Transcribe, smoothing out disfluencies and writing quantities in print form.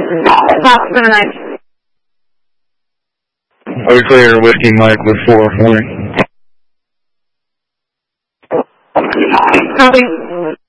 Are we clear? Whiskey Mike with 4 warning. Copy.